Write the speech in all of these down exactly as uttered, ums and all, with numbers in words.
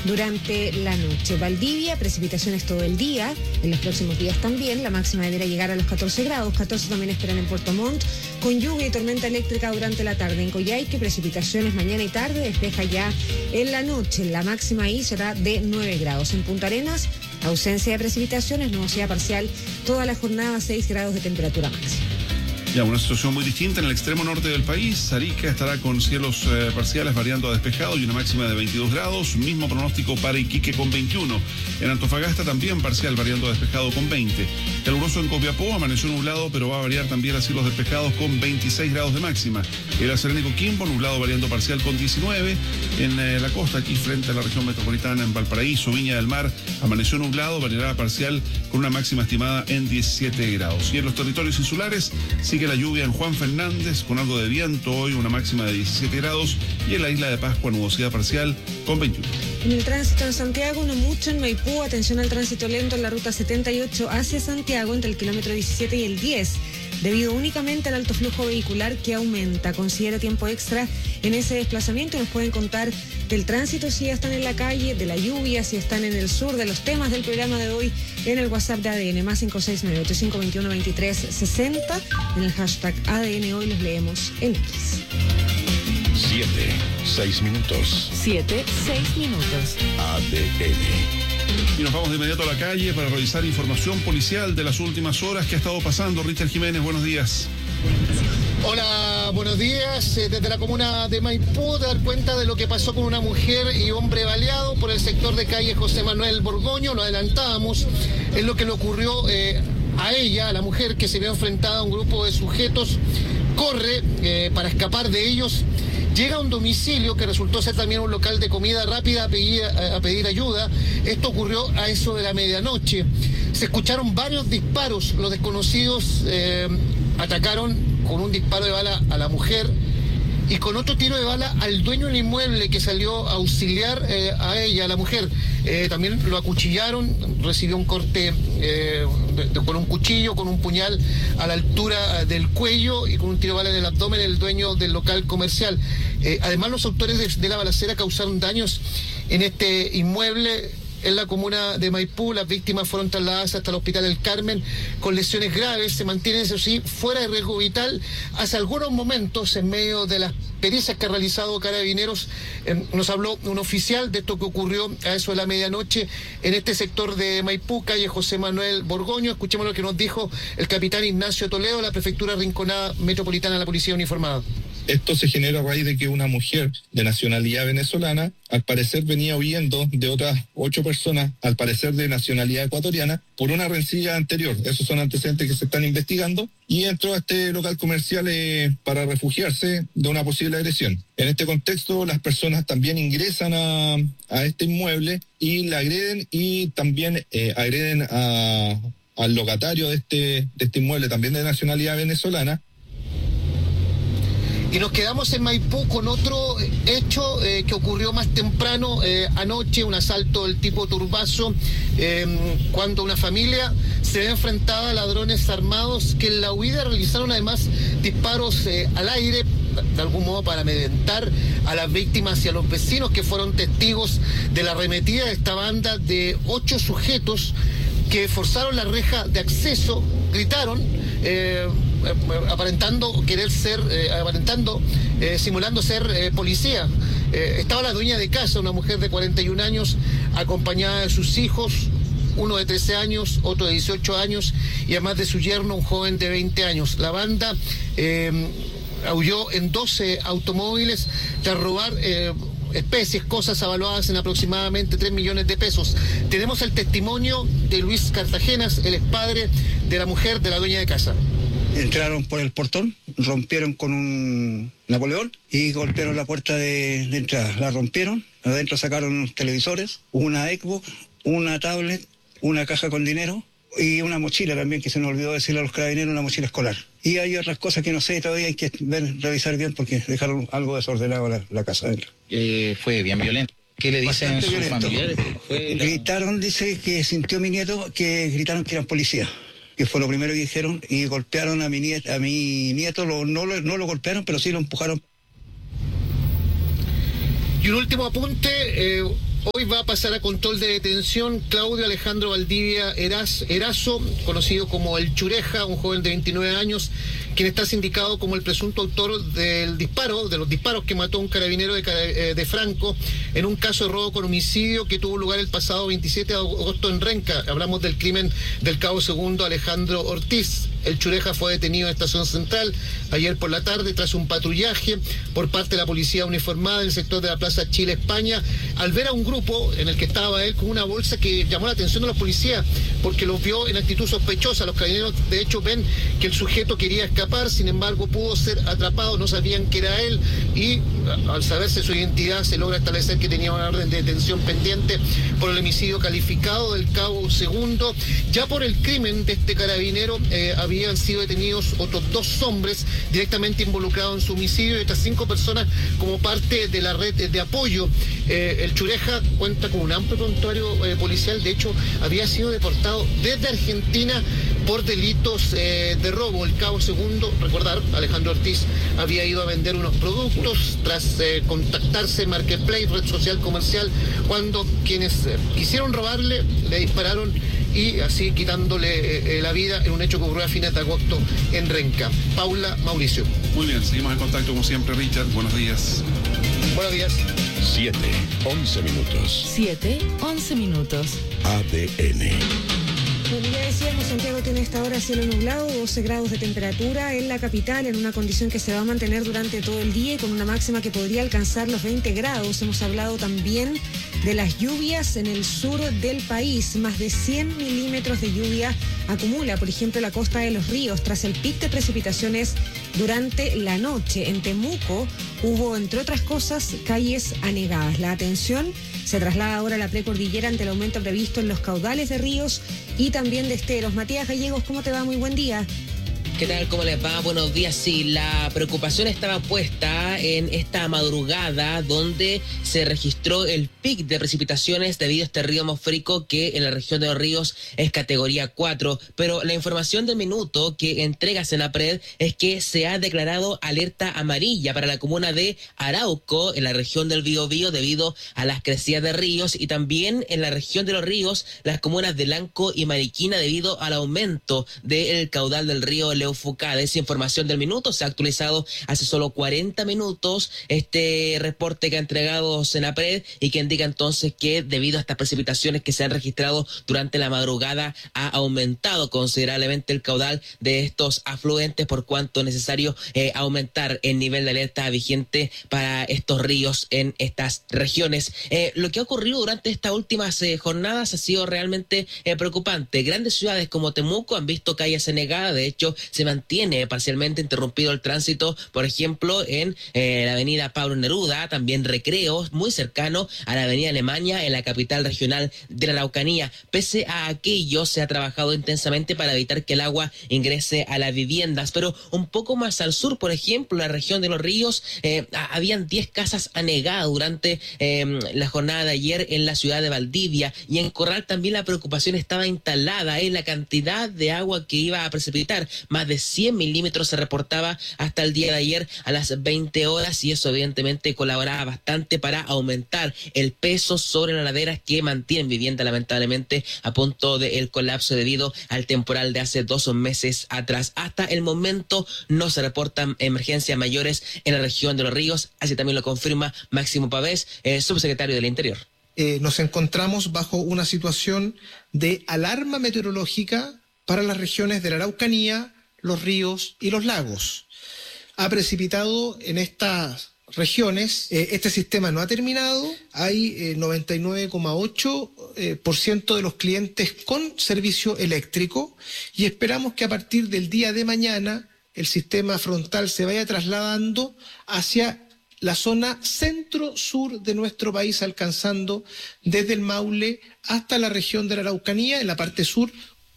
durante la noche. Valdivia, precipitaciones todo el día, en los próximos días también. La máxima deberá llegar a los catorce grados, catorce también esperan en Puerto Montt, con lluvia y tormenta eléctrica durante la tarde. En Coyhaique, precipitaciones mañana y tarde, despeja ya en la noche. La máxima ahí será de nueve grados. En Punta Arenas, ausencia de precipitaciones, nubosidad parcial toda la jornada, seis grados de temperatura máxima. Ya, una situación muy distinta en el extremo norte del país. Arica estará con cielos eh, parciales variando a despejado y una máxima de veintidós grados. Mismo pronóstico para Iquique con veintiuno. En Antofagasta también parcial variando a despejado con veinte. Caluroso en Copiapó, amaneció nublado, pero va a variar también a cielos despejados con veintiséis grados de máxima. El Acerrín Coquimbo, nublado variando parcial con diecinueve. En eh, la costa, aquí frente a la región metropolitana, en Valparaíso, Viña del Mar, amaneció nublado, variará parcial con una máxima estimada en diecisiete grados. Y en los territorios insulares, sigue la lluvia en Juan Fernández con algo de viento, hoy una máxima de diecisiete grados, y en la isla de Pascua nubosidad parcial con veintiuno. En el tránsito en Santiago, no mucho. En Maipú, atención al tránsito lento en la ruta setenta y ocho hacia Santiago entre el kilómetro diecisiete y el diez, debido únicamente al alto flujo vehicular que aumenta. Considera tiempo extra en ese desplazamiento y nos pueden contar del tránsito si ya están en la calle, de la lluvia, si están en el sur, de los temas del programa de hoy en el WhatsApp de A D N, más cinco seis nueve ocho cinco dos uno dos tres seis cero. En el hashtag A D N hoy los leemos en X. Siete, seis minutos. Siete, seis minutos. A D N. Y nos vamos de inmediato a la calle para revisar información policial de las últimas horas que ha estado pasando. Richard Jiménez, buenos días. Hola, buenos días. Desde la comuna de Maipú, dar cuenta de lo que pasó con una mujer y hombre baleado por el sector de calle José Manuel Borgoño. Lo adelantábamos, es lo que le ocurrió eh, a ella, a la mujer que se vio enfrentada a un grupo de sujetos. Corre eh, para escapar de ellos. Llega a un domicilio que resultó ser también un local de comida rápida a pedir, a pedir ayuda. Esto ocurrió a eso de la medianoche. Se escucharon varios disparos. Los desconocidos eh, atacaron con un disparo de bala a la mujer y con otro tiro de bala al dueño del inmueble que salió a auxiliar eh, a ella, a la mujer. Eh, también lo acuchillaron, recibió un corte eh, de, de, con un cuchillo, con un puñal a la altura del cuello y con un tiro de bala en el abdomen el dueño del local comercial. Eh, además, los autores de, de la balacera causaron daños en este inmueble en la comuna de Maipú. Las víctimas fueron trasladadas hasta el Hospital del Carmen con lesiones graves. Se mantienen, eso sí, fuera de riesgo vital. Hace algunos momentos, en medio de las pericias que ha realizado Carabineros, eh, nos habló un oficial de esto que ocurrió a eso de la medianoche en este sector de Maipú, calle José Manuel Borgoño. Escuchemos lo que nos dijo el capitán Ignacio Toledo, la Prefectura Rinconada Metropolitana de la Policía Uniformada. Esto se genera a raíz de que una mujer de nacionalidad venezolana, al parecer venía huyendo de otras ocho personas, al parecer de nacionalidad ecuatoriana, por una rencilla anterior. Esos son antecedentes que se están investigando, y entró a este local comercial eh, para refugiarse de una posible agresión. En este contexto, las personas también ingresan a, a este inmueble y la agreden, y también eh, agreden a, al locatario de este, de este inmueble, también de nacionalidad venezolana. Y nos quedamos en Maipú con otro hecho eh, que ocurrió más temprano eh, anoche, un asalto del tipo Turbazo, eh, cuando una familia se ve enfrentada a ladrones armados que en la huida realizaron además disparos eh, al aire, de algún modo para amedrentar a las víctimas y a los vecinos que fueron testigos de la arremetida de esta banda de ocho sujetos que forzaron la reja de acceso, gritaron, eh, aparentando querer ser, eh, aparentando, eh, simulando ser eh, policía. Eh, estaba la dueña de casa, una mujer de cuarenta y un años, acompañada de sus hijos, uno de trece años, otro de dieciocho años, y además de su yerno, un joven de veinte años. La banda eh, huyó en doce automóviles tras robar eh, especies, cosas avaluadas en aproximadamente tres millones de pesos. Tenemos el testimonio de Luis Cartagenas, el expadre de la mujer de la dueña de casa. Entraron por el portón, rompieron con un Napoleón y golpearon la puerta de, de entrada. La rompieron, adentro sacaron unos televisores, una Xbox, una tablet, una caja con dinero y una mochila también, que se nos olvidó decirle a los carabineros, una mochila escolar. Y hay otras cosas que no sé, todavía hay que ver, revisar bien, porque dejaron algo desordenado la, la casa adentro. Eh, fue bien violento. ¿Qué le dicen sus familiares? Fue la... Gritaron, dice que sintió mi nieto, que gritaron que eran policías, que fue lo primero que dijeron, y golpearon a mi nieto, a mi nieto lo, no, lo, no lo golpearon, pero sí lo empujaron. Y un último apunte, eh, Hoy va a pasar a control de detención Claudio Alejandro Valdivia Eraz, Erazo, conocido como el Chureja, un joven de veintinueve años, quien está sindicado como el presunto autor del disparo, de los disparos que mató a un carabinero de, de Franco en un caso de robo con homicidio que tuvo lugar el pasado veintisiete de agosto en Renca. Hablamos del crimen del cabo segundo Alejandro Ortiz. El Chureja fue detenido en Estación Central ayer por la tarde tras un patrullaje por parte de la policía uniformada en el sector de la Plaza Chile, España, al ver a un grupo en el que estaba él con una bolsa que llamó la atención de los policías porque los vio en actitud sospechosa. Los carabineros de hecho ven que el sujeto quería escapar, sin embargo pudo ser atrapado, no sabían que era él y al saberse su identidad se logra establecer que tenía una orden de detención pendiente por el homicidio calificado del cabo segundo. Ya por el crimen de este carabinero eh, habían sido detenidos otros dos hombres directamente involucrados en su homicidio y otras cinco personas como parte de la red de apoyo. Eh, el Chureja cuenta con un amplio prontuario eh, policial, de hecho había sido deportado desde Argentina por delitos eh, de robo. El cabo segundo, recordar, Alejandro Ortiz había ido a vender unos productos tras eh, contactarse en Marketplace, red social comercial, cuando quienes eh, quisieron robarle le dispararon y así quitándole eh, la vida en un hecho que ocurrió a fines de agosto en Renca. Paula, Mauricio. Muy bien, seguimos en contacto como siempre, Richard. Buenos días. Buenos días. siete, once minutos. siete, once minutos. A D N. Como ya decíamos, Santiago tiene esta hora cielo nublado, doce grados de temperatura en la capital, en una condición que se va a mantener durante todo el día y con una máxima que podría alcanzar los veinte grados. Hemos hablado también de las lluvias en el sur del país. Más de cien milímetros de lluvia acumula, por ejemplo, la costa de Los Ríos, tras el pic de precipitaciones durante la noche. En Temuco hubo, entre otras cosas, calles anegadas. La atención se traslada ahora a la precordillera ante el aumento previsto en los caudales de ríos y también de esteros. Matías Gallegos, ¿cómo te va? Muy buen día. ¿Qué tal? ¿Cómo les va? Buenos días. Sí, la preocupación estaba puesta en esta madrugada donde se registró el pic de precipitaciones debido a este río atmosférico que en la región de Los Ríos es categoría cuatro. Pero la información del minuto que entrega Senapred es que se ha declarado alerta amarilla para la comuna de Arauco en la región del Biobío debido a las crecidas de ríos y también en la región de Los Ríos las comunas de Lanco y Mariquina debido al aumento del caudal del río Leufucada. Esa información del minuto se ha actualizado hace solo cuarenta minutos este reporte que ha entregado Senapred y que indica entonces que debido a estas precipitaciones que se han registrado durante la madrugada ha aumentado considerablemente el caudal de estos afluentes, por cuanto es necesario eh, aumentar el nivel de alerta vigente para estos ríos en estas regiones. Eh, lo que ha ocurrido durante estas últimas eh, jornadas ha sido realmente eh, preocupante. Grandes ciudades como Temuco han visto calles anegadas, de hecho se mantiene parcialmente interrumpido el tránsito, por ejemplo, en eh, la avenida Pablo Neruda, también Recreo, muy cercano a la avenida Alemania, en la capital regional de la Araucanía. Pese a aquello, se ha trabajado intensamente para evitar que el agua ingrese a las viviendas, pero un poco más al sur, por ejemplo, en la región de Los Ríos, eh, habían diez casas anegadas durante eh, la jornada de ayer en la ciudad de Valdivia, y en Corral también la preocupación estaba instalada en la cantidad de agua que iba a precipitar. Más de cien milímetros se reportaba hasta el día de ayer a las veinte horas y eso evidentemente colaboraba bastante para aumentar el peso sobre las laderas que mantienen vivienda lamentablemente a punto del colapso debido al temporal de hace dos meses atrás. Hasta el momento no se reportan emergencias mayores en la región de Los Ríos, así también lo confirma Máximo Pavés, el subsecretario del Interior. Eh, nos encontramos bajo una situación de alarma meteorológica para las regiones de la Araucanía, Los Ríos y los lagos. Ha precipitado en estas regiones, eh, este sistema no ha terminado, hay eh, noventa y nueve coma ocho por ciento eh, de los clientes con servicio eléctrico y esperamos que a partir del día de mañana el sistema frontal se vaya trasladando hacia la zona centro-sur de nuestro país, alcanzando desde el Maule hasta la región de la Araucanía, en la parte sur.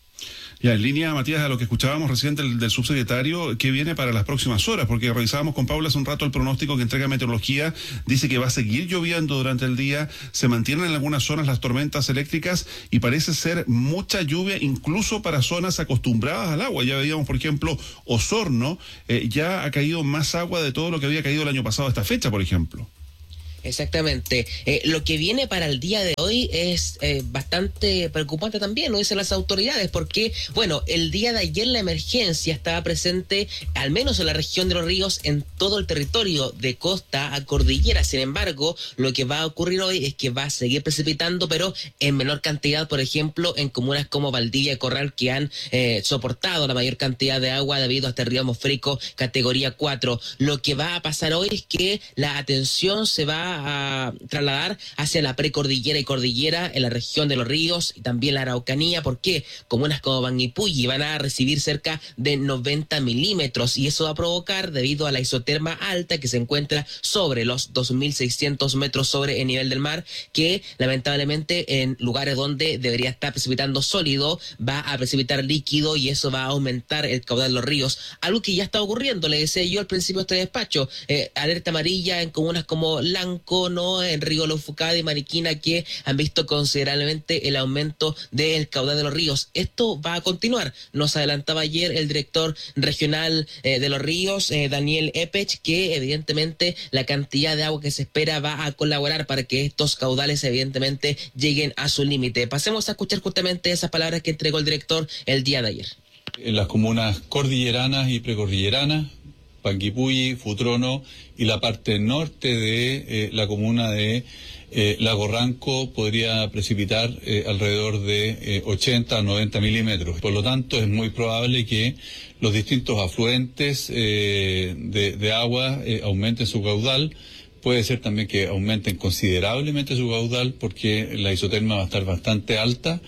Ya, en línea, Matías, a lo que escuchábamos recién del, del subsecretario, ¿qué viene para las próximas horas? Porque revisábamos con Paula hace un rato el pronóstico que entrega Meteorología, dice que va a seguir lloviendo durante el día, se mantienen en algunas zonas las tormentas eléctricas y parece ser mucha lluvia incluso para zonas acostumbradas al agua. Ya veíamos, por ejemplo, Osorno, eh, ya ha caído más agua de todo lo que había caído el año pasado a esta fecha, por ejemplo. Exactamente. Eh, lo que viene para el día de hoy es eh, bastante preocupante también, lo dicen las autoridades, porque, bueno, el día de ayer la emergencia estaba presente, al menos en la región de Los Ríos, en todo el territorio, de costa a cordillera. Sin embargo, lo que va a ocurrir hoy es que va a seguir precipitando, pero en menor cantidad, por ejemplo, en comunas como Valdivia y Corral, que han eh, soportado la mayor cantidad de agua debido a este río atmosférico categoría cuatro. Lo que va a pasar hoy es que la atención se va a trasladar hacia la precordillera y cordillera en la región de Los Ríos y también la Araucanía, porque comunas como Banguipulli van a recibir cerca de noventa milímetros, y eso va a provocar, debido a la isoterma alta que se encuentra sobre los dos mil seiscientos metros sobre el nivel del mar, que lamentablemente en lugares donde debería estar precipitando sólido va a precipitar líquido, y eso va a aumentar el caudal de los ríos, algo que ya está ocurriendo. Le decía yo al principio de este despacho, eh, alerta amarilla en comunas como Lanco, ¿no?, en Río Laufucada y Mariquina, que han visto considerablemente el aumento del caudal de los ríos. Esto va a continuar. Nos adelantaba ayer el director regional eh, de los ríos, eh, Daniel Epech, que evidentemente la cantidad de agua que se espera va a colaborar para que estos caudales evidentemente lleguen a su límite. Pasemos a escuchar justamente esas palabras que entregó el director el día de ayer. En las comunas cordilleranas y precordilleranas, Panguipulli, Futrono y la parte norte de eh, la comuna de eh, Lago Ranco podría precipitar eh, alrededor de eh, ochenta a noventa milímetros. Por lo tanto, es muy probable que los distintos afluentes eh, de, de agua eh, aumenten su caudal. Puede ser también que aumenten considerablemente su caudal porque la isoterma va a estar bastante alta.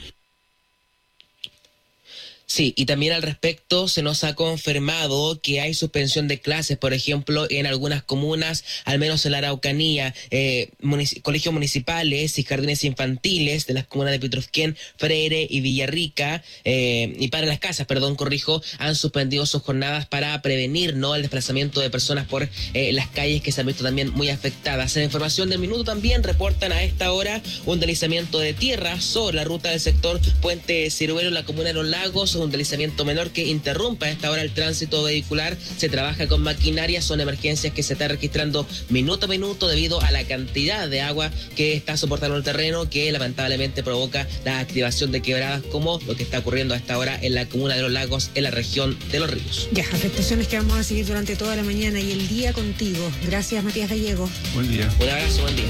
Sí, y también al respecto se nos ha confirmado que hay suspensión de clases, por ejemplo, en algunas comunas, al menos en la Araucanía, eh, munic- colegios municipales y jardines infantiles de las comunas de Pitrufquén, Freire y Villarrica, eh, y para las casas, perdón, corrijo, han suspendido sus jornadas para prevenir, ¿no?, el desplazamiento de personas por eh, las calles, que se han visto también muy afectadas. En información del minuto también reportan a esta hora un deslizamiento de tierra sobre la ruta del sector Puente Ciruelo en la comuna de Los Lagos, un deslizamiento menor que interrumpa a esta hora el tránsito vehicular. Se trabaja con maquinaria, son emergencias que se están registrando minuto a minuto debido a la cantidad de agua que está soportando el terreno, que lamentablemente provoca la activación de quebradas, como lo que está ocurriendo a esta hora en la comuna de Los Lagos, en la región de Los Ríos. Ya, afectaciones que vamos a seguir durante toda la mañana y el día contigo. Gracias, Matías Gallego. Buen día. Un abrazo, buen día.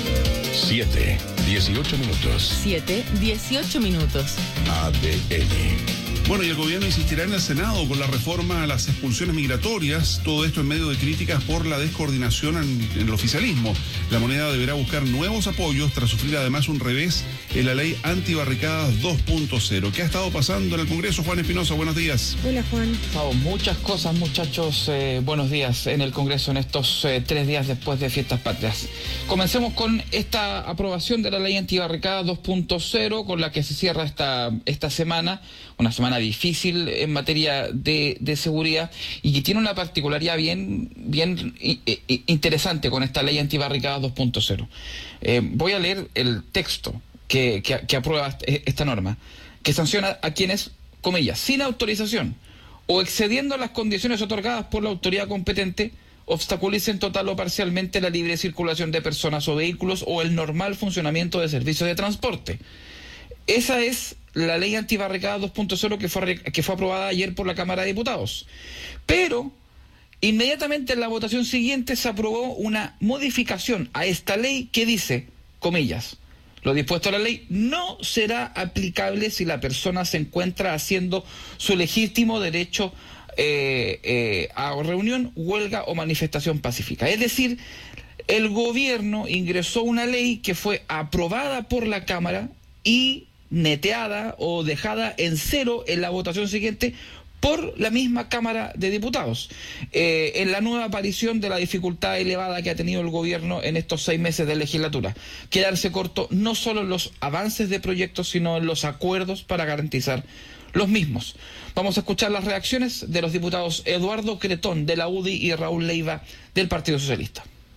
siete, dieciocho minutos. siete, dieciocho minutos. A D N. Bueno, y el gobierno insistirá en el Senado con la reforma a las expulsiones migratorias, todo esto en medio de críticas por la descoordinación en, en el oficialismo. La moneda deberá buscar nuevos apoyos tras sufrir además un revés en la ley antibarricadas dos punto cero. ¿Qué ha estado pasando en el Congreso? Juan Espinosa, buenos días. Hola, Juan. Muchas cosas, muchachos. Eh, buenos días en el Congreso en estos eh, tres días después de Fiestas Patrias. Comencemos con esta aprobación de la ley antibarricadas dos punto cero, con la que se cierra esta, esta semana, una semana difícil en materia de, de seguridad, y que tiene una particularidad bien, bien i, i, interesante con esta ley antibarricadas dos punto cero. Eh, voy a leer el texto que, que, que aprueba esta norma, que sanciona a quienes, comillas, sin autorización o excediendo las condiciones otorgadas por la autoridad competente, obstaculicen total o parcialmente la libre circulación de personas o vehículos o el normal funcionamiento de servicios de transporte. Esa es la ley antibarricadas dos punto cero que fue, que fue aprobada ayer por la Cámara de Diputados. Pero inmediatamente en la votación siguiente se aprobó una modificación a esta ley que dice, comillas, lo dispuesto a la ley no será aplicable si la persona se encuentra haciendo su legítimo derecho eh, eh, a reunión, huelga o manifestación pacífica. Es decir, el gobierno ingresó una ley que fue aprobada por la Cámara y neteada o dejada en cero en la votación siguiente por la misma Cámara de Diputados, eh, en la nueva aparición de la dificultad elevada que ha tenido el gobierno en estos seis meses de legislatura. Quedarse corto no solo en los avances de proyectos, sino en los acuerdos para garantizar los mismos. Vamos a escuchar las reacciones de los diputados Eduardo Cretón de la U D I y Raúl Leiva del Partido Socialista.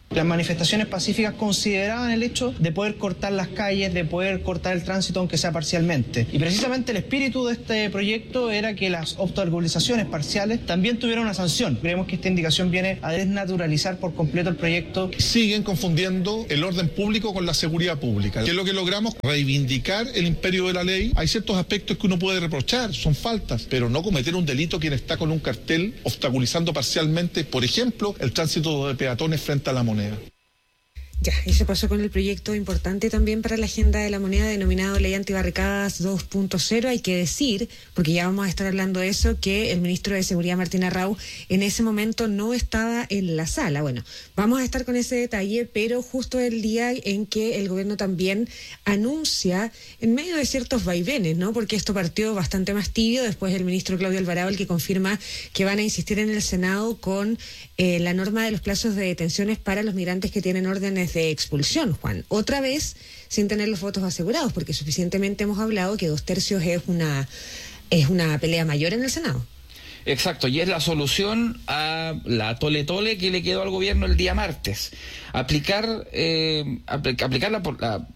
Las manifestaciones pacíficas consideraban el hecho de poder cortar las calles, de poder cortar el tránsito, aunque sea parcialmente. Y precisamente el espíritu de este proyecto era que las obstaculizaciones parciales también tuvieran una sanción. Creemos que esta indicación viene a desnaturalizar por completo el proyecto. Siguen confundiendo el orden público con la seguridad pública. ¿Qué es lo que logramos? Reivindicar el imperio de la ley. Hay ciertos aspectos que uno puede reprochar, son faltas, pero no cometer un delito quien está con un cartel obstaculizando parcialmente, por ejemplo, el tránsito de peatones frente a la moneda. Ya, y se pasó con el proyecto importante también para la agenda de la moneda denominado Ley Antibarricadas dos punto cero. Hay que decir, porque ya vamos a estar hablando de eso, que el ministro de Seguridad, Martín Arrau, en ese momento no estaba en la sala. Bueno, vamos a estar con ese detalle, pero justo el día en que el gobierno también anuncia, en medio de ciertos vaivenes, ¿no? Porque esto partió bastante más tibio, después el ministro Claudio Alvarado, el que confirma que van a insistir en el Senado con eh, la norma de los plazos de detenciones para los migrantes que tienen órdenes de expulsión, Juan. Otra vez sin tener los votos asegurados, porque suficientemente hemos hablado que dos tercios es una, es una pelea mayor en el Senado. Exacto, y es la solución a la tole tole que le quedó al gobierno el día martes. Aplicar eh, aplicar la, la,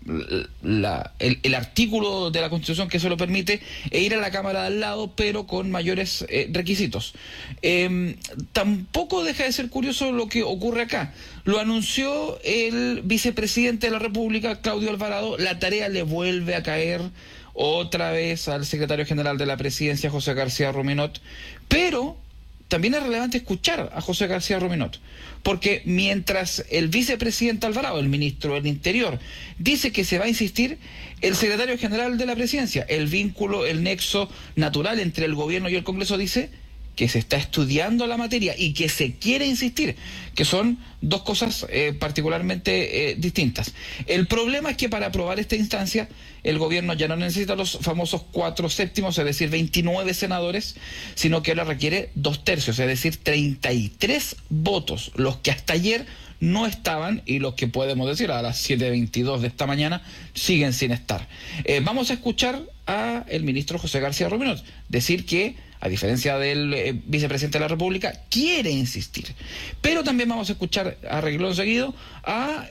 la, el, el artículo de la Constitución que se lo permite e ir a la Cámara de al lado, pero con mayores eh, requisitos. Eh, tampoco deja de ser curioso lo que ocurre acá. Lo anunció el vicepresidente de la República, Claudio Alvarado. La tarea le vuelve a caer otra vez al secretario general de la Presidencia, José García Ruminot, pero también es relevante escuchar a José García Ruminot, porque mientras el vicepresidente Alvarado, el ministro del Interior, dice que se va a insistir, el secretario general de la Presidencia, el vínculo, el nexo natural entre el gobierno y el Congreso, dice que se está estudiando la materia y que se quiere insistir, que son dos cosas eh, particularmente eh, distintas. El problema es que para aprobar esta instancia, el gobierno ya no necesita los famosos cuatro séptimos, es decir, veintinueve senadores, sino que ahora requiere dos tercios, es decir, treinta y tres votos, los que hasta ayer no estaban y los que podemos decir a las siete veintidós de esta mañana siguen sin estar. Eh, vamos a escuchar a el ministro José García Ruminot decir que, a diferencia del eh, vicepresidente de la República, quiere insistir. Pero también vamos a escuchar a renglón seguido a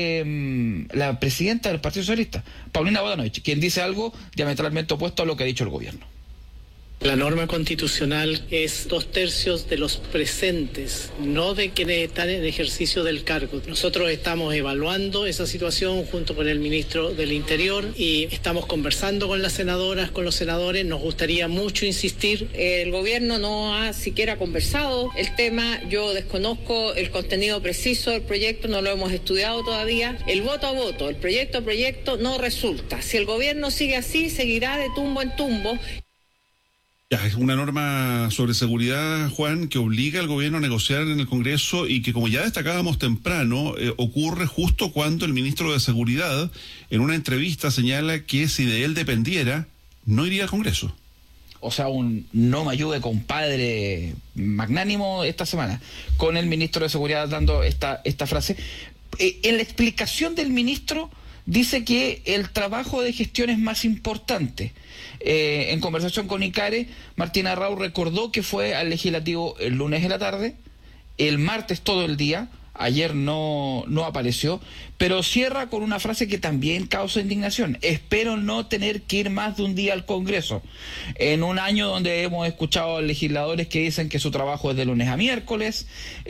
eh, la presidenta del Partido Socialista, Paulina Bodanovich, quien dice algo diametralmente opuesto a lo que ha dicho el gobierno. La norma constitucional es dos tercios de los presentes, no de quienes están en ejercicio del cargo. Nosotros estamos evaluando esa situación junto con el ministro del Interior y estamos conversando con las senadoras, con los senadores. Nos gustaría mucho insistir. El gobierno no ha siquiera conversado el tema. Yo desconozco el contenido preciso del proyecto, no lo hemos estudiado todavía. El voto a voto, el proyecto a proyecto no resulta. Si el gobierno sigue así, seguirá de tumbo en tumbo. Ya, es una norma sobre seguridad, Juan, que obliga al gobierno a negociar en el Congreso y que, como ya destacábamos temprano, eh, ocurre justo cuando el ministro de Seguridad, en una entrevista, señala que si de él dependiera, no iría al Congreso. O sea, un no me ayude, compadre, magnánimo esta semana, con el ministro de Seguridad dando esta, esta frase. Eh, en la explicación del ministro dice que el trabajo de gestión es más importante. Eh, en conversación con Icare, Martín Arrau recordó que fue al legislativo el lunes de la tarde, el martes todo el día, ayer no, no apareció, pero cierra con una frase que también causa indignación. Espero no tener que ir más de un día al Congreso. En un año donde hemos escuchado a legisladores que dicen que su trabajo es de lunes a miércoles,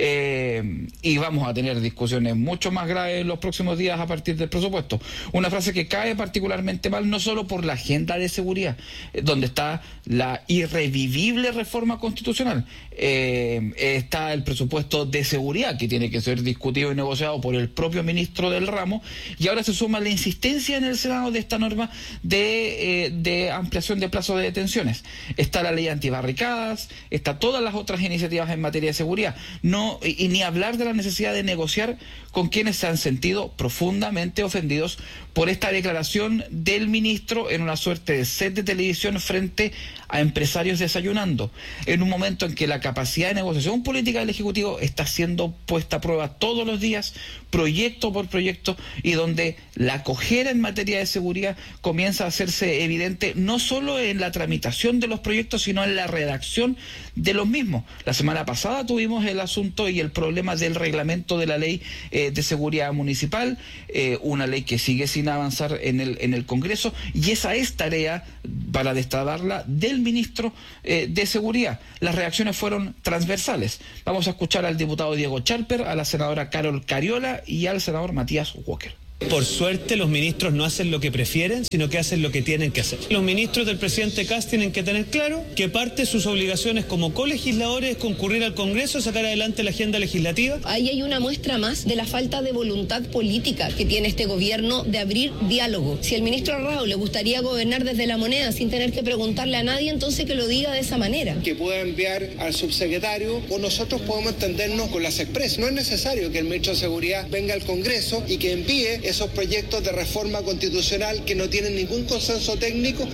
eh, y vamos a tener discusiones mucho más graves en los próximos días a partir del presupuesto. Una frase que cae particularmente mal, no solo por la agenda de seguridad, eh, donde está la irrevivible reforma constitucional, eh, está el presupuesto de seguridad, que tiene que ser discutido y negociado por el propio ministro del ramo, y ahora se suma la insistencia en el Senado de esta norma de, eh, de ampliación de plazo de detenciones. Está la ley antibarricadas, está todas las otras iniciativas en materia de seguridad, no y, y ni hablar de la necesidad de negociar con quienes se han sentido profundamente ofendidos por esta declaración del ministro en una suerte de set de televisión frente a empresarios desayunando, en un momento en que la capacidad de negociación política del Ejecutivo está siendo puesta a prueba aprueba todos los días, proyecto por proyecto, y donde la cojera en materia de seguridad comienza a hacerse evidente no solo en la tramitación de los proyectos, sino en la redacción de los mismos. La semana pasada tuvimos el asunto y el problema del reglamento de la ley eh, de seguridad municipal, eh, una ley que sigue sin avanzar en el, en el Congreso, y esa es tarea, para destrabarla, del ministro eh, de Seguridad. Las reacciones fueron transversales. Vamos a escuchar al diputado Diego Charper, a la senadora Carol Cariola y al senador Matías Walker. Por suerte, los ministros no hacen lo que prefieren, sino que hacen lo que tienen que hacer. Los ministros del presidente Kast tienen que tener claro que parte de sus obligaciones como colegisladores es concurrir al Congreso, sacar adelante la agenda legislativa. Ahí hay una muestra más de la falta de voluntad política que tiene este gobierno de abrir diálogo. Si al ministro Rao le gustaría gobernar desde la moneda sin tener que preguntarle a nadie, entonces que lo diga de esa manera. Que pueda enviar al subsecretario, o nosotros podemos entendernos con las expresas. No es necesario que el ministro de Seguridad venga al Congreso y que envíe esos proyectos de reforma constitucional que no tienen ningún consenso técnico.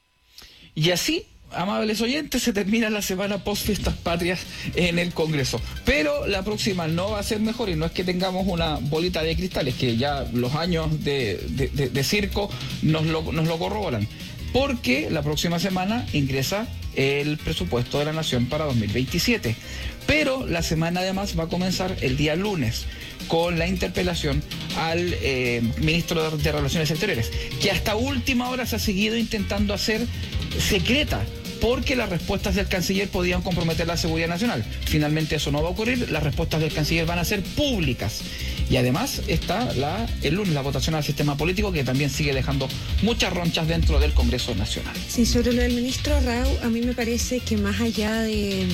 Y así, amables oyentes, se termina la semana post fiestas patrias en el Congreso. Pero la próxima no va a ser mejor, y no es que tengamos una bolita de cristales, que ya los años de, de, de, de circo nos lo, nos lo corroboran. Porque la próxima semana ingresa el presupuesto de la Nación para dos mil veintisiete. Pero la semana además va a comenzar el día lunes con la interpelación al eh, ministro de, de Relaciones Exteriores, que hasta última hora se ha seguido intentando hacer secreta, porque las respuestas del canciller podían comprometer la seguridad nacional. Finalmente eso no va a ocurrir, las respuestas del canciller van a ser públicas. Y además está la, el lunes la votación al sistema político, que también sigue dejando muchas ronchas dentro del Congreso Nacional. Sí, sobre lo del ministro Rao, a mí me parece que más allá de...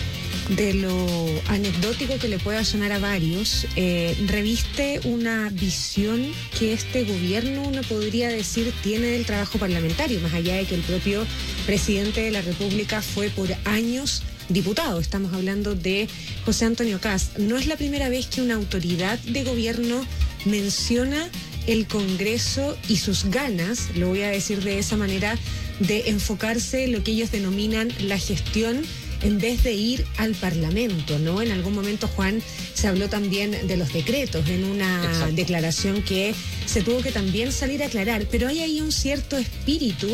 de lo anecdótico que le pueda sonar a varios, eh, reviste una visión que este gobierno, uno podría decir, tiene del trabajo parlamentario, más allá de que el propio presidente de la República fue por años diputado. Estamos hablando de José Antonio Kast. No es la primera vez que una autoridad de gobierno menciona el Congreso y sus ganas, lo voy a decir de esa manera, de enfocarse en lo que ellos denominan la gestión en vez de ir al Parlamento, ¿no? En algún momento, Juan, se habló también de los decretos en una Exacto. declaración que se tuvo que también salir a aclarar, pero hay ahí un cierto espíritu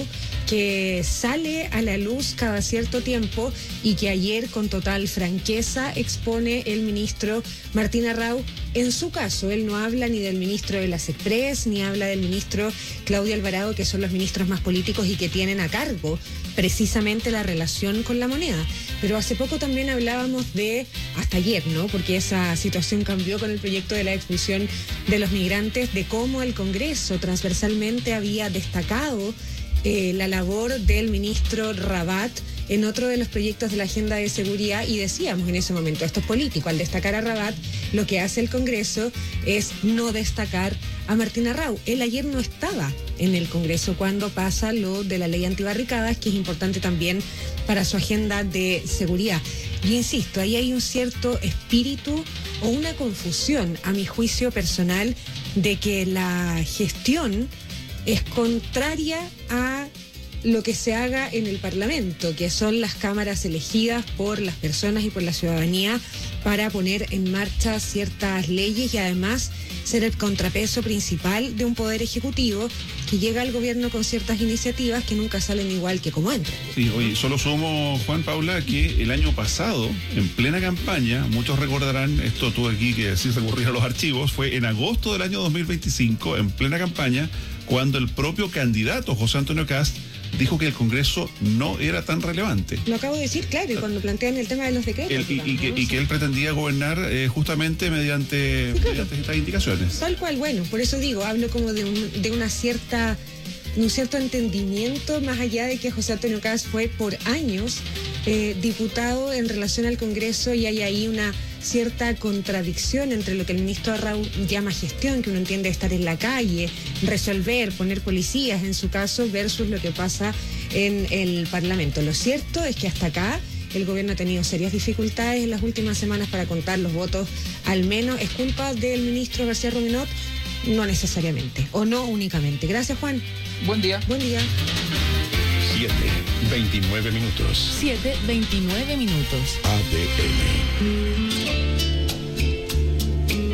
que sale a la luz cada cierto tiempo y que ayer con total franqueza expone el ministro Martín Arrau. En su caso, él no habla ni del ministro de las Express, ni habla del ministro Claudio Alvarado, que son los ministros más políticos y que tienen a cargo precisamente la relación con la moneda. Pero hace poco también hablábamos de, hasta ayer, ¿no? Porque esa situación cambió con el proyecto de la expulsión de los migrantes, de cómo el Congreso transversalmente había destacado eh, la labor del ministro Rabat en otro de los proyectos de la agenda de seguridad, y decíamos en ese momento, esto es político. Al destacar a Rabat, lo que hace el Congreso es no destacar a Martín Arrau. Él ayer no estaba en el Congreso cuando pasa lo de la ley antibarricadas, que es importante también para su agenda de seguridad. Y insisto, ahí hay un cierto espíritu o una confusión, a mi juicio personal, de que la gestión es contraria a lo que se haga en el Parlamento, que son las cámaras elegidas por las personas y por la ciudadanía para poner en marcha ciertas leyes y además ser el contrapeso principal de un poder ejecutivo que llega al gobierno con ciertas iniciativas que nunca salen igual que como entran. Sí, oye, solo sumo, Juan, Paula, que el año pasado, en plena campaña, muchos recordarán, esto tuve aquí que sí recurrir a los archivos, fue en agosto del año dos mil veinticinco, en plena campaña, cuando el propio candidato José Antonio Kast dijo que el Congreso no era tan relevante. Lo acabo de decir, claro, y cuando plantean el tema de los decretos. El, y, y, que, y que él pretendía gobernar eh, justamente mediante, sí, claro. mediante estas indicaciones. Tal cual, bueno, por eso digo, hablo como de, un, de una cierta, un cierto entendimiento, más allá de que José Antonio Kast fue por años eh, diputado en relación al Congreso, y hay ahí una cierta contradicción entre lo que el ministro Arrau llama gestión, que uno entiende estar en la calle, resolver, poner policías en su caso, versus lo que pasa en el Parlamento. Lo cierto es que hasta acá el gobierno ha tenido serias dificultades en las últimas semanas para contar los votos, al menos. ¿Es culpa del ministro García Rominot? No necesariamente, o no únicamente. Gracias, Juan. Buen día. Buen día. siete, veintinueve minutos. siete, veintinueve minutos. A D N.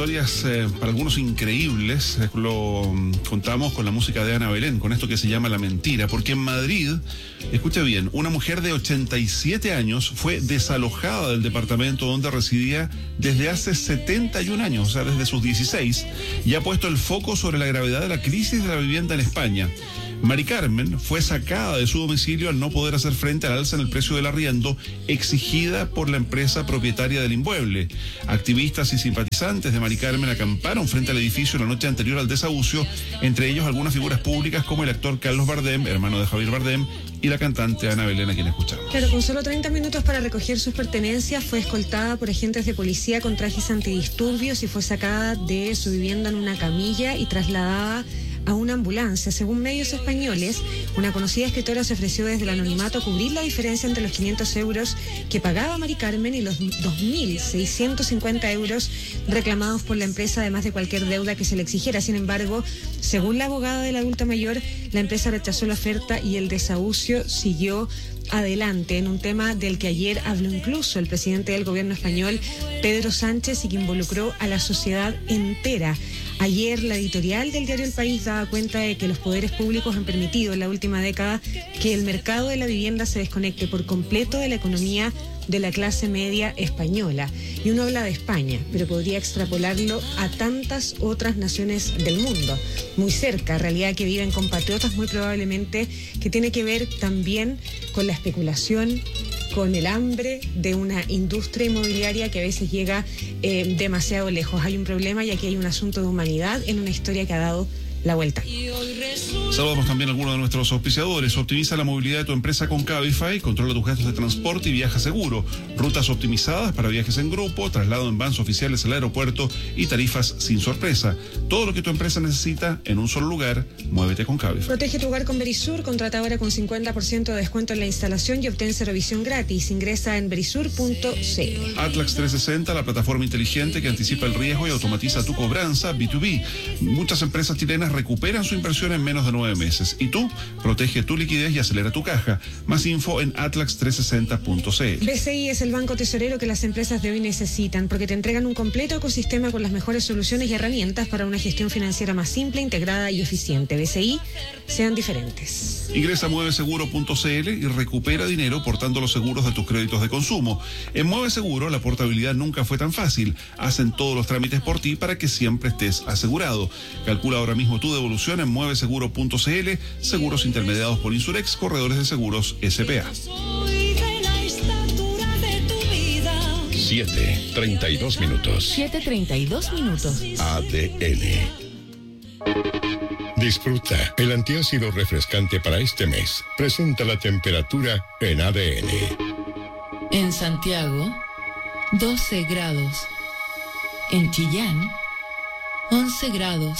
historias eh, para algunos increíbles. Lo um, contamos con la música de Ana Belén, con esto que se llama La Mentira, porque en Madrid, escucha bien, una mujer de ochenta y siete años fue desalojada del departamento donde residía desde hace setenta y un años, o sea, desde sus dieciséis, y ha puesto el foco sobre la gravedad de la crisis de la vivienda en España. Mari Carmen fue sacada de su domicilio al no poder hacer frente al alza en el precio del arriendo exigida por la empresa propietaria del inmueble. Activistas y simpatizantes de Mari Carmen acamparon frente al edificio la noche anterior al desahucio, entre ellos algunas figuras públicas como el actor Carlos Bardem, hermano de Javier Bardem, y la cantante Ana Belén, a quien escuchamos. Claro, con solo treinta minutos para recoger sus pertenencias, fue escoltada por agentes de policía con trajes antidisturbios y fue sacada de su vivienda en una camilla y trasladada a una ambulancia. Según medios españoles, una conocida escritora se ofreció desde el anonimato a cubrir la diferencia entre los quinientos euros que pagaba Mari Carmen y los dos mil seiscientos cincuenta euros reclamados por la empresa, además de cualquier deuda que se le exigiera. Sin embargo, según la abogada de la adulta mayor, la empresa rechazó la oferta y el desahucio siguió adelante, en un tema del que ayer habló incluso el presidente del gobierno español, Pedro Sánchez, y que involucró a la sociedad entera. Ayer la editorial del diario El País daba cuenta de que los poderes públicos han permitido en la última década que el mercado de la vivienda se desconecte por completo de la economía de la clase media española. Y uno habla de España, pero podría extrapolarlo a tantas otras naciones del mundo, muy cerca, realidad que viven compatriotas muy probablemente, que tiene que ver también con la especulación, con el hambre de una industria inmobiliaria que a veces llega eh, demasiado lejos. Hay un problema y aquí hay un asunto de humanidad en una historia que ha dado la vuelta. Saludamos también a algunos de nuestros auspiciadores. Optimiza la movilidad de tu empresa con Cabify, controla tus gastos de transporte y viaja seguro. Rutas optimizadas para viajes en grupo, traslado en vans oficiales al aeropuerto y tarifas sin sorpresa. Todo lo que tu empresa necesita en un solo lugar, muévete con Cabify. Protege tu hogar con Verisur, contrata ahora con cincuenta por ciento de descuento en la instalación y obtén servicio gratis. Ingresa en verisur punto c l. Atlax trescientos sesenta, la plataforma inteligente que anticipa el riesgo y automatiza tu cobranza B dos B. Muchas empresas chilenas recuperan su inversión en menos de nueve meses. Y tú, protege tu liquidez y acelera tu caja. Más info en atlax trescientos sesenta punto c l. B C I es el banco tesorero que las empresas de hoy necesitan, porque te entregan un completo ecosistema con las mejores soluciones y herramientas para una gestión financiera más simple, integrada y eficiente. B C I, sean diferentes. Ingresa a mueve seguro punto c l y recupera dinero portando los seguros de tus créditos de consumo. En Mueve Seguro, la portabilidad nunca fue tan fácil. Hacen todos los trámites por ti para que siempre estés asegurado. Calcula ahora mismo tu devolución en mueve seguro punto c l. Seguros intermediados por Insurex, corredores de seguros S P A. siete, treinta y dos minutos. siete, treinta y dos minutos. A D N. Disfruta el antiácido refrescante para este mes. Presenta la temperatura en A D N. En Santiago, doce grados. En Chillán, once grados.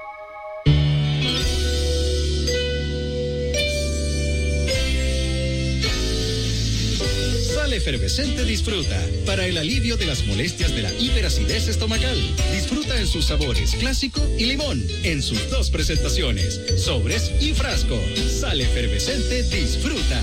Sal Efervescente Disfruta, para el alivio de las molestias de la hiperacidez estomacal. Disfruta en sus sabores clásico y limón, en sus dos presentaciones, sobres y frasco. Sal Efervescente Disfruta.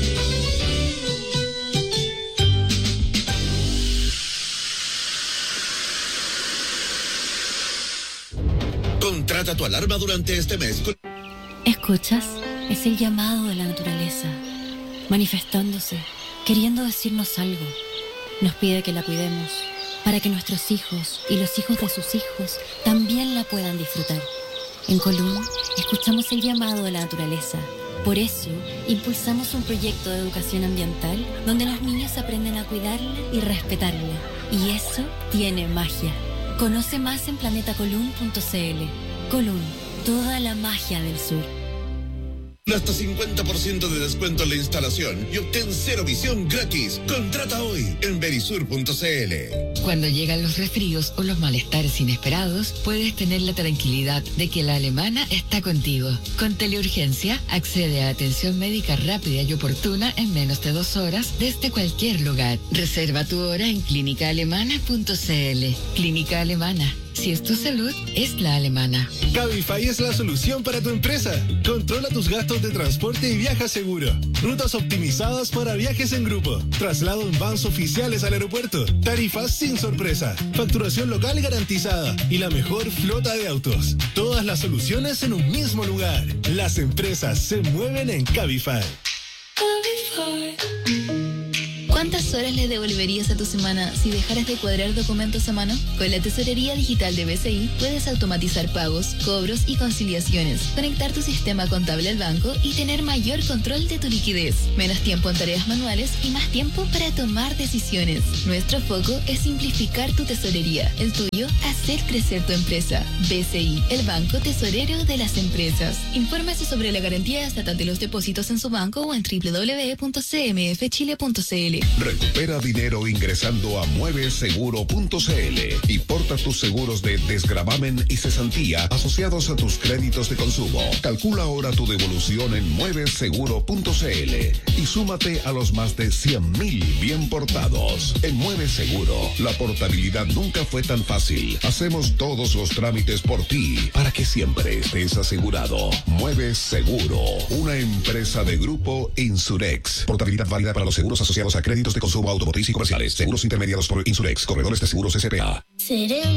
Contrata tu alarma durante este mes. Con... ¿Escuchas? Es el llamado de la naturaleza, manifestándose, queriendo decirnos algo. Nos pide que la cuidemos, para que nuestros hijos y los hijos de sus hijos también la puedan disfrutar. En Colún, escuchamos el llamado de la naturaleza. Por eso, impulsamos un proyecto de educación ambiental donde los niños aprenden a cuidarla y respetarla. Y eso tiene magia. Conoce más en planeta colún punto c l. Colún, toda la magia del sur. Hasta cincuenta por ciento de descuento en la instalación y obtén cero visión gratis. Contrata hoy en verisur punto c l. Cuando llegan los resfríos o los malestares inesperados, puedes tener la tranquilidad de que la alemana está contigo. Con Teleurgencia, accede a atención médica rápida y oportuna en menos de dos horas desde cualquier lugar. Reserva tu hora en clínica alemana punto c l. Clínica Alemana. Si es tu salud, es la alemana. Cabify es la solución para tu empresa. Controla tus gastos de transporte y viaja seguro. Rutas optimizadas para viajes en grupo. Traslado en vans oficiales al aeropuerto. Tarifas sin sorpresa. Facturación local garantizada. Y la mejor flota de autos. Todas las soluciones en un mismo lugar. Las empresas se mueven en Cabify. ¿Cuántas horas le devolverías a tu semana si dejaras de cuadrar documentos a mano? Con la tesorería digital de B C I puedes automatizar pagos, cobros y conciliaciones, conectar tu sistema contable al banco y tener mayor control de tu liquidez. Menos tiempo en tareas manuales y más tiempo para tomar decisiones. Nuestro foco es simplificar tu tesorería. El tuyo, hacer crecer tu empresa. B C I, el banco tesorero de las empresas. Infórmese sobre la garantía estatal de los depósitos en su banco o en doble u doble u doble u punto c m f chile punto c l. Recupera dinero ingresando a mueve seguro punto c l y porta tus seguros de desgravamen y cesantía asociados a tus créditos de consumo. Calcula ahora tu devolución en mueve seguro punto c l y súmate a los más de cien mil bien portados. En Mueve Seguro, la portabilidad nunca fue tan fácil. Hacemos todos los trámites por ti para que siempre estés asegurado. Mueve Seguro, una empresa de Grupo Insurex. Portabilidad válida para los seguros asociados a créditos de consumo automotriz y comerciales. Seguros intermediados por Insurex. Corredores de seguros S P A. Seré